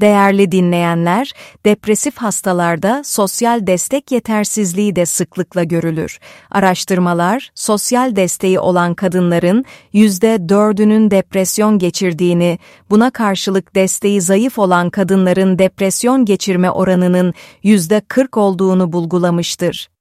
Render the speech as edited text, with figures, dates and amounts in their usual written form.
Değerli dinleyenler, depresif hastalarda sosyal destek yetersizliği de sıklıkla görülür. Araştırmalar, sosyal desteği olan kadınların %4'ünün depresyon geçirdiğini, buna karşılık desteği zayıf olan kadınların depresyon geçirme oranının %40 olduğunu bulgulamıştır.